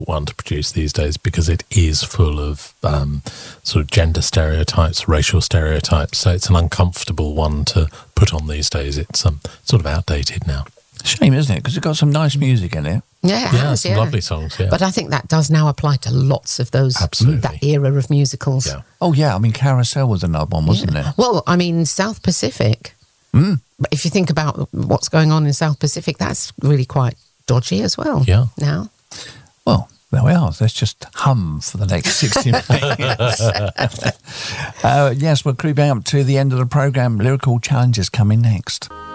one to produce these days because it is full of sort of gender stereotypes, racial stereotypes. So it's an uncomfortable one to put on these days. It's sort of outdated now. Shame, isn't it? Because it's got some nice music in it. Yeah, it has, some lovely songs. Yeah, but I think that does now apply to lots of those. Absolutely. That era of musicals. Yeah. Oh yeah, I mean Carousel was another one, wasn't it? Well, I mean South Pacific. But if you think about what's going on in South Pacific, that's really quite dodgy as well. Yeah. Now. Well, there we are. Let's just hum for the next 60 minutes. Yes, we're creeping up to the end of the programme. Lyrical challenges coming next.